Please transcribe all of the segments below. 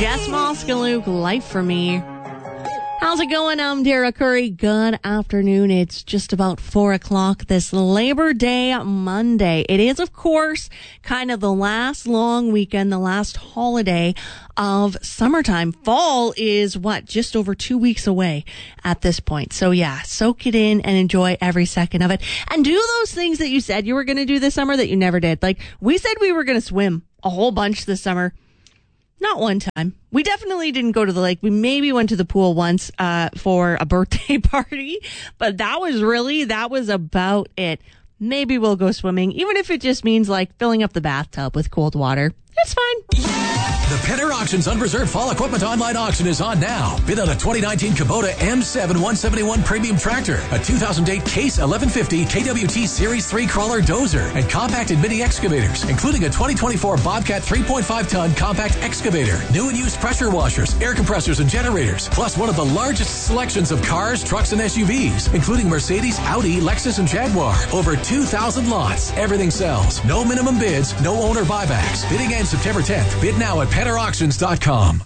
Jess Moskaluke, Life for Me. How's it going? I'm Dara Curry. Good afternoon. It's just about 4 o'clock this Labor Day Monday. It is, of course, kind of the last long weekend, the last holiday of summertime. Fall is just over 2 weeks away at this point. So yeah, soak it in and enjoy every second of it. And do those things that you said you were going to do this summer that you never did. Like, we said we were going to swim a whole bunch this summer. Not one time. We definitely didn't go to the lake. We maybe went to the pool once for a birthday party, but that was about it. Maybe we'll go swimming, even if it just means like filling up the bathtub with cold water. It's fine. The Penner Auctions Unreserved Fall Equipment Online Auction is on now. Bid on a 2019 Kubota M7 171 Premium Tractor, a 2008 Case 1150 KWT Series 3 Crawler Dozer, and compacted mini excavators, including a 2024 Bobcat 3.5-ton compact excavator, new and used pressure washers, air compressors, and generators, plus one of the largest selections of cars, trucks, and SUVs, including Mercedes, Audi, Lexus, and Jaguar. Over 2,000 lots. Everything sells. No minimum bids, no owner buybacks. Bidding ends September 10th. Bid now at PennerAuctions.com.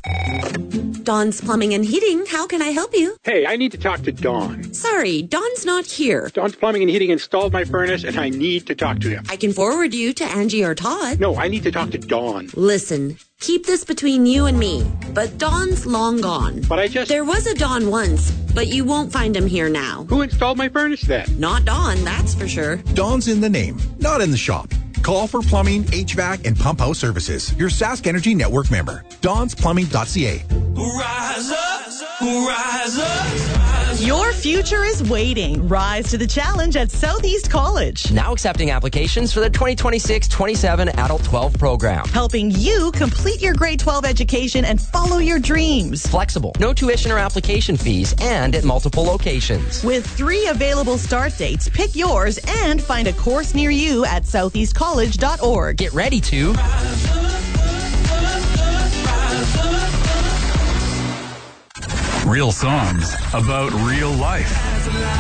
Dawn's Plumbing and Heating, how can I help you? Hey, I need to talk to Dawn. Sorry, Dawn's not here. Dawn's Plumbing and Heating installed my furnace, and I need to talk to him. I can forward you to Angie or Todd. No, I need to talk to Dawn. Listen, keep this between you and me, but Dawn's long gone. But There was a Dawn once, but you won't find him here now. Who installed my furnace then? Not Dawn, that's for sure. Dawn's in the name, not in the shop. Call for plumbing, HVAC, and pump house services. Your Sask Energy Network member. DawnsPlumbing.ca. Rise up, rise up. Your future is waiting. Rise to the challenge at Southeast College. Now accepting applications for the 2026-27 Adult 12 program. Helping you complete your grade 12 education and follow your dreams. Flexible, no tuition or application fees, and at multiple locations. With 3 available start dates, pick yours and find a course near you at southeastcollege.org. Get ready to real songs about real life.